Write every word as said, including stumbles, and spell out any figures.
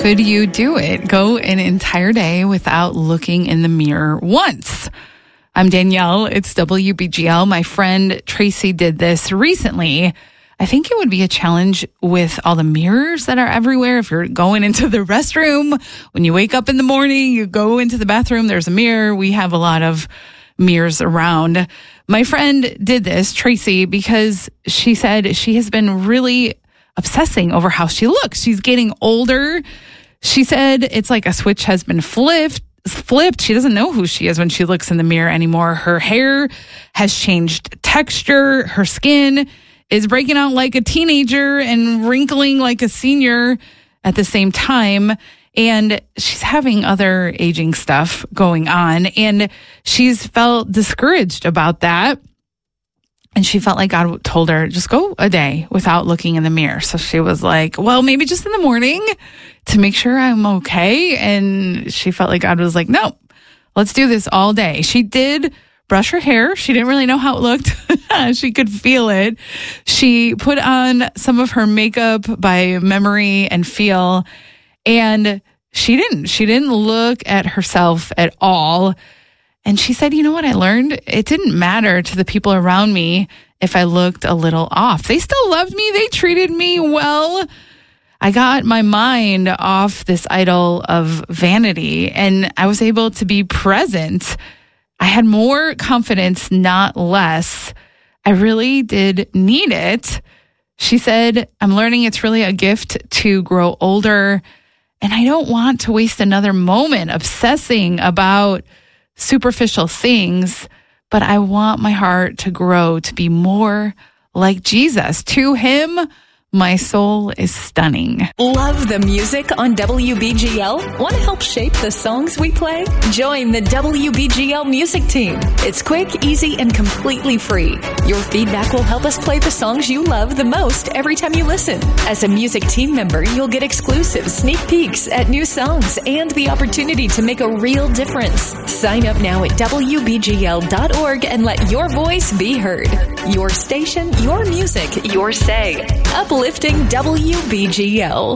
Could you do it? Go an entire day without looking in the mirror once. I'm Danielle. It's W B G L. My friend Tracy did this recently. I think it would be a challenge with all the mirrors that are everywhere. If you're going into the restroom, when you wake up in the morning, you go into the bathroom, there's a mirror. We have a lot of mirrors around. My friend did this, Tracy, because she said she has been really obsessing over how she looks. She's getting older. She said it's like a switch has been flipped. Flipped. She doesn't know who she is when she looks in the mirror anymore. Her hair has changed texture. Her skin is breaking out like a teenager and wrinkling like a senior at the same time. And she's having other aging stuff going on. And she's felt discouraged about that. And she felt like God told her, just go a day without looking in the mirror. So she was like, well, maybe just in the morning to make sure I'm okay. And she felt like God was like, no, let's do this all day. She did brush her hair. She didn't really know how it looked. She could feel it. She put on some of her makeup by memory and feel. And she didn't. She didn't look at herself at all. And she said, you know what I learned? It didn't matter to the people around me if I looked a little off. They still loved me. They treated me well. I got my mind off this idol of vanity and I was able to be present. I had more confidence, not less. I really did need it. She said, I'm learning it's really a gift to grow older. And I don't want to waste another moment obsessing about superficial things, but I want my heart to grow to be more like Jesus. To him, my soul is stunning. Love the music on W B G L? Want to help shape the songs we play? Join the W B G L music team. It's quick, easy, and completely free. Your feedback will help us play the songs you love the most every time you listen. As a music team member, you'll get exclusive sneak peeks at new songs and the opportunity to make a real difference. Sign up now at W B G L dot org and let your voice be heard. Your station, your music, your say. Uplifting W B G L.